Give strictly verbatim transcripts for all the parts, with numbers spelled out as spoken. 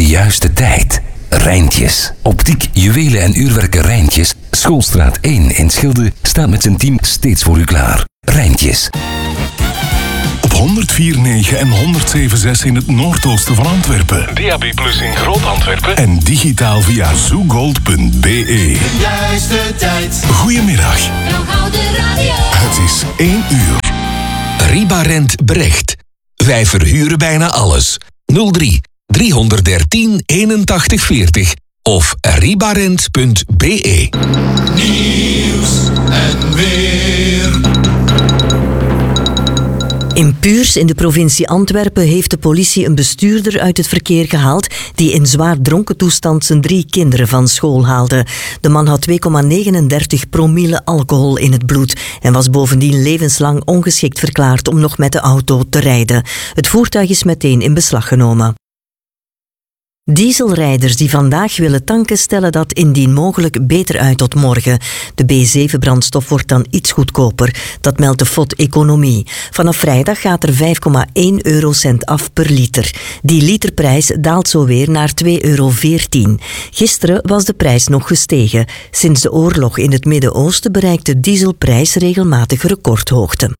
juiste tijd. Rijntjes. Optiek, juwelen en uurwerken Rijntjes. Schoolstraat één in Schilde staat met zijn team steeds voor u klaar. Rijntjes. Op honderdvier komma negen en honderdzeven komma zes in het noordoosten van Antwerpen. D A B plus in Groot-Antwerpen. En digitaal via zoogold punt b e. Juiste tijd. Goedemiddag. Radio. Het is één uur. Ribarent Brecht. Wij verhuren bijna alles. nul drie driehonderddertien eenentachtig veertig of ribarent punt b e. Nieuws en weer. In Puurs in de provincie Antwerpen heeft de politie een bestuurder uit het verkeer gehaald die in zwaar dronken toestand zijn drie kinderen van school haalde. De man had twee komma negenendertig promille alcohol in het bloed en was bovendien levenslang ongeschikt verklaard om nog met de auto te rijden. Het voertuig is meteen in beslag genomen. Dieselrijders die vandaag willen tanken stellen dat indien mogelijk beter uit tot morgen. De B zeven brandstof wordt dan iets goedkoper. Dat meldt de F O D Economie. Vanaf vrijdag gaat er vijf komma één eurocent af per liter. Die literprijs daalt zo weer naar twee euro veertien. Gisteren was de prijs nog gestegen. Sinds de oorlog in het Midden-Oosten bereikt de dieselprijs regelmatig recordhoogte.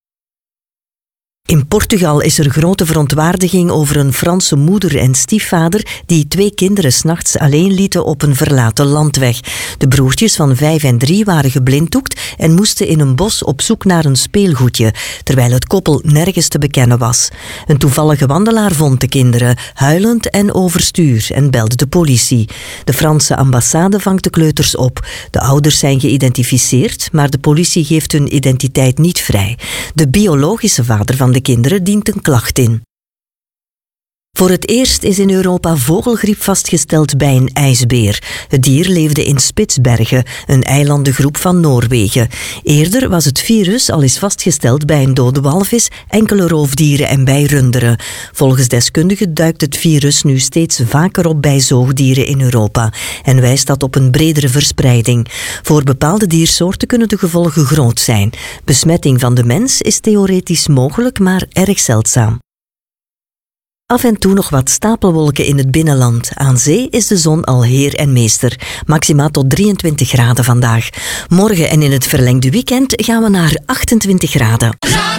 In Portugal is er grote verontwaardiging over een Franse moeder en stiefvader die twee kinderen 's nachts alleen lieten op een verlaten landweg. De broertjes van vijf en drie waren geblinddoekt en moesten in een bos op zoek naar een speelgoedje, terwijl het koppel nergens te bekennen was. Een toevallige wandelaar vond de kinderen, huilend en overstuur, en belde de politie. De Franse ambassade vangt de kleuters op. De ouders zijn geïdentificeerd, maar de politie geeft hun identiteit niet vrij. De biologische vader van de kinderen dient een klacht in. Voor het eerst is in Europa vogelgriep vastgesteld bij een ijsbeer. Het dier leefde in Spitsbergen, een eilandengroep van Noorwegen. Eerder was het virus al eens vastgesteld bij een dode walvis, enkele roofdieren en bij runderen. Volgens deskundigen duikt het virus nu steeds vaker op bij zoogdieren in Europa en wijst dat op een bredere verspreiding. Voor bepaalde diersoorten kunnen de gevolgen groot zijn. Besmetting van de mens is theoretisch mogelijk, maar erg zeldzaam. Af en toe nog wat stapelwolken in het binnenland. Aan zee is de zon al heer en meester. Maxima tot drieëntwintig graden vandaag. Morgen en in het verlengde weekend gaan we naar achtentwintig graden.